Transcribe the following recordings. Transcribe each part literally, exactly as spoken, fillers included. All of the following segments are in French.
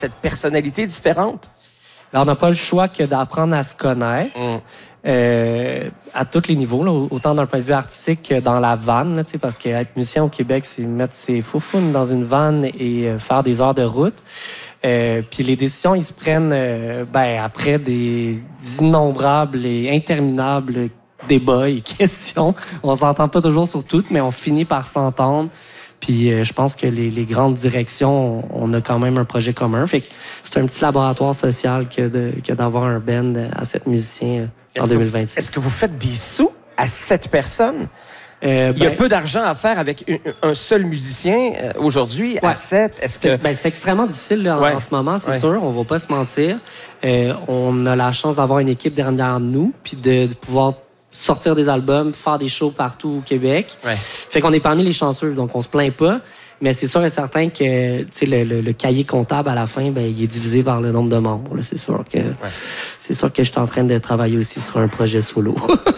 cette personnalité différente? Alors, on n'a pas le choix que d'apprendre à se connaître mm. euh, à tous les niveaux, là, autant d'un point de vue artistique que dans la vanne, là, parce qu'être musicien au Québec, c'est mettre ses foufounes dans une vanne et euh, faire des heures de route. Euh, puis les décisions, ils se prennent euh, ben, après des innombrables et interminables débats et questions. On s'entend pas toujours sur toutes, mais on finit par s'entendre. Puis euh, je pense que les, les grandes directions, on a quand même un projet commun. Fait que c'est un petit laboratoire social que, de, que d'avoir un band à sept musiciens en deux mille vingt-six. Est-ce que vous faites des sous à sept personnes? Euh, ben, Il y a peu d'argent à faire avec un, un seul musicien euh, aujourd'hui ouais. à sept. Est-ce que... Ben, c'est extrêmement difficile là, ouais. en, en ce moment, c'est ouais. sûr. On va pas se mentir. Euh, on a la chance d'avoir une équipe derrière nous puis de, de pouvoir sortir des albums, faire des shows partout au Québec. Ouais. Fait qu'on est parmi les chanceux, donc on se plaint pas. Mais c'est sûr et certain que le, le, le cahier comptable à la fin, ben, il est divisé par le nombre de membres. Là. C'est sûr que ouais. c'est sûr que je suis en train de travailler aussi sur un projet solo.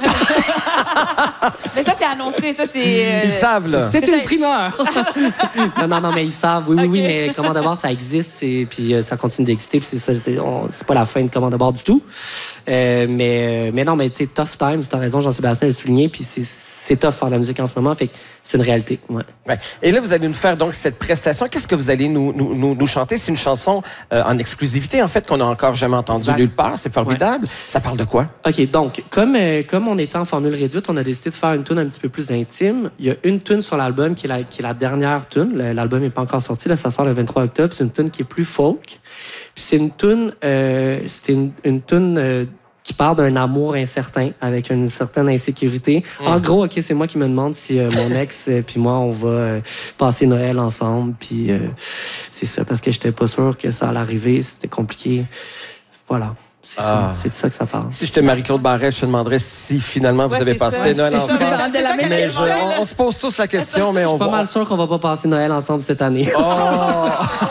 Mais ça, c'est annoncé. Ça, c'est, euh... Ils savent, là. C'est, c'est une primeur. non, non, non, mais ils savent. Oui, okay. oui, oui, mais Commande à bord, ça existe. Et puis, euh, ça continue d'exister. Puis, c'est ça. C'est, on, c'est pas la fin de Commande à bord du tout. Euh, mais, euh, mais non, mais tu sais, tough times, t'as raison, Jean-Sébastien l'a souligné. Puis, c'est, c'est tough faire de la musique en ce moment. Fait que c'est une réalité. Ouais. Ouais. Et là, vous allez nous faire donc cette prestation. Qu'est-ce que vous allez nous, nous, nous, nous chanter? C'est une chanson euh, en exclusivité, en fait, qu'on n'a encore jamais entendue nulle part. C'est formidable. Ouais. Ça parle de quoi? OK. Donc, comme, euh, comme on était en formule réduite, on a décidé de faire une tune un petit peu plus intime. Il y a une tune sur l'album qui est la, qui est la dernière tune. L'album n'est pas encore sorti. Là, ça sort le vingt-trois octobre. C'est une tune qui est plus folk. Puis c'est une tune, euh, c'est une, une tune euh, qui parle d'un amour incertain avec une certaine insécurité. Mmh. En gros, OK, c'est moi qui me demande si euh, mon ex euh, puis moi, on va euh, passer Noël ensemble. Puis euh, c'est ça, parce que j'étais pas sûr que ça allait arriver. C'était compliqué. Voilà. C'est, ah. ça, c'est de ça que ça parle. Si j'étais Marie-Claude Barrette, je te demanderais si finalement vous ouais, avez passé ça. Noël ensemble. Mais je, on, on se pose tous la question, mais on Je suis pas va... mal sûr qu'on va pas passer Noël ensemble cette année. Oh!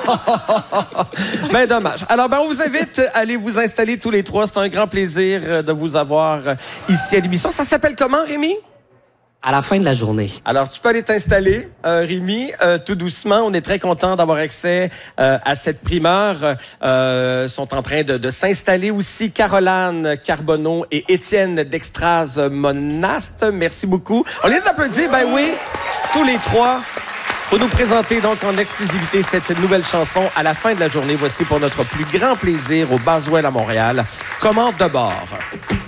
Ben dommage. Alors, ben, on vous invite à aller vous installer tous les trois. C'est un grand plaisir de vous avoir ici à l'émission. Ça s'appelle comment, Rémi? À la fin de la journée. Alors, tu peux aller t'installer, euh, Rémi, euh, tout doucement. On est très content d'avoir accès euh, à cette primeur. Euh, sont en train de, de s'installer aussi Caroline Carbonneau et Étienne Dextraz Monaste. Merci beaucoup. On les applaudit, ben oui, tous les trois. Pour nous présenter donc en exclusivité cette nouvelle chanson à la fin de la journée. Voici pour notre plus grand plaisir au Baswell à Montréal, Commande de bord.